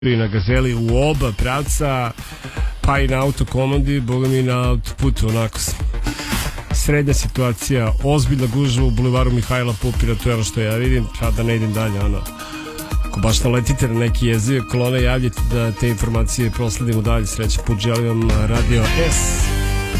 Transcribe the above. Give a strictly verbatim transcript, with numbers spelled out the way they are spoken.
i na Gazeli u oba pravca, pa i na autokomandi, boga mi na autoputu, onako srednja situacija, ozbiljna gužva u bulevaru Mihajla Pupina, to je ono što ja vidim, sad da ne idem dalje, ono, ako baš naletite na neki jezik kolone, javljate da te informacije prosledimo dalje. Srećan put, želim vam Radio S.